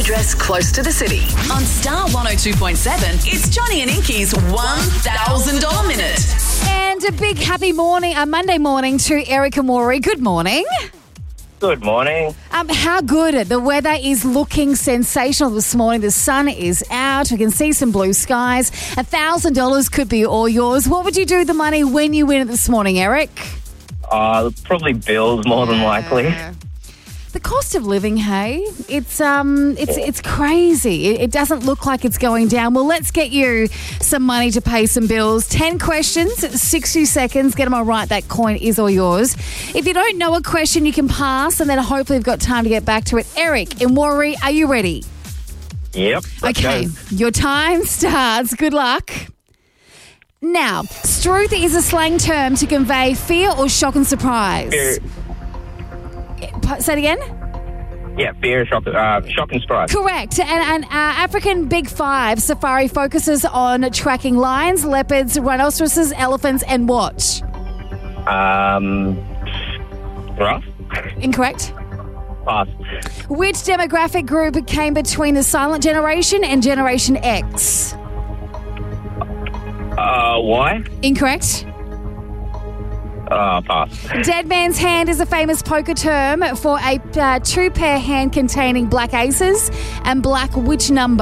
address close to the city. On Star 102.7, it's Johnny and Inky's $1,000 Minute. And a big happy morning, Monday morning to Eric and Maury. Good morning. Good morning. How good? The weather is looking sensational this morning. The sun is out. We can see some blue skies. $1,000 could be all yours. What would you do with the money when you win it this morning, Eric? Probably bills more than likely. The cost of living, hey, it's crazy. It doesn't look like it's going down. Well, let's get you some money to pay some bills. 10 questions, 60 seconds. Get them all right. That coin is all yours. If you don't know a question, you can pass, and then hopefully we've got time to get back to it. Eric and Maury, are you ready? Yep. Okay, your time starts. Good luck. Now, struth is a slang term to convey fear or shock and surprise. Say it again? Yeah, fear, shock and surprise. Correct. And African Big Five safari focuses on tracking lions, leopards, rhinoceroses, elephants, and what? Rough? Incorrect. Pass. Which demographic group came between the silent generation and Generation X? Why? Incorrect. Pass. Dead man's hand is a famous poker term for a two-pair hand containing black aces and black which number?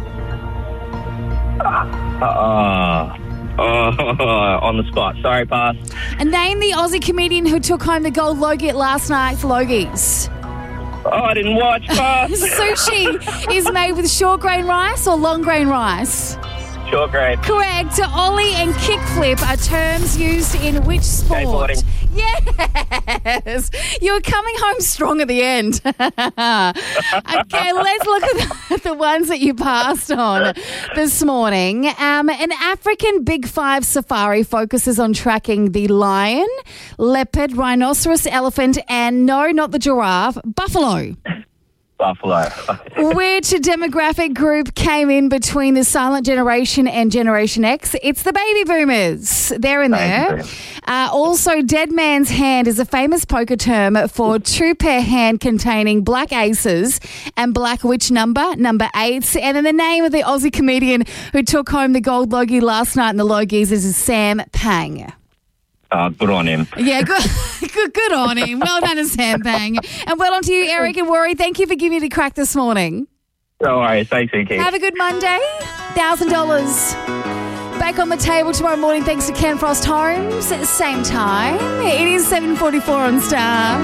On the spot. Sorry, pass. And name the Aussie comedian who took home the gold Logie at last night's Logies. I didn't watch, pass. Sushi is made with short grain rice or long grain rice? Short grade. Correct. Ollie and kickflip are terms used in which sport? Skateboarding. Yes. You're coming home strong at the end. Okay, let's look at the ones that you passed on this morning. An African Big Five safari focuses on tracking the lion, leopard, rhinoceros, elephant, and no, not the giraffe, buffalo. Buffalo. Which demographic group came in between the silent generation and Generation X? It's the baby boomers. They're in there. Also, dead man's hand is a famous poker term for two-pair hand containing black aces and black which number? Number 8. And then the name of the Aussie comedian who took home the gold Logie last night in the Logies is Sam Pang. Good on him. Yeah, good on him. Well done to Sam Pang. And well done to you, Eric and Maury. Thank you for giving me the crack this morning. No worries. Thanks, Inky. Have a good Monday. $1,000. Back on the table tomorrow morning thanks to Ken Frost Homes. Same time. It is 7:44 on Star.